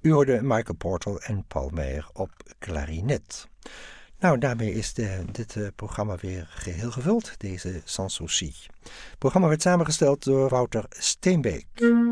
U hoorde Michael Portal en Paul Meyer op klarinet. Nou, daarmee is dit programma weer geheel gevuld, deze Sans Souci. Het programma werd samengesteld door Wouter Steenbeek.